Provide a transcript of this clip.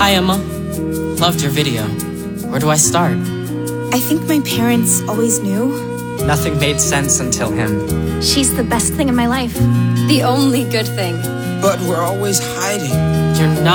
Hi, Emma. Loved your video. Where do I start? I think my parents always knew. Nothing made sense until him. She's the best thing in my life. The only good thing. But we're always hiding. You're not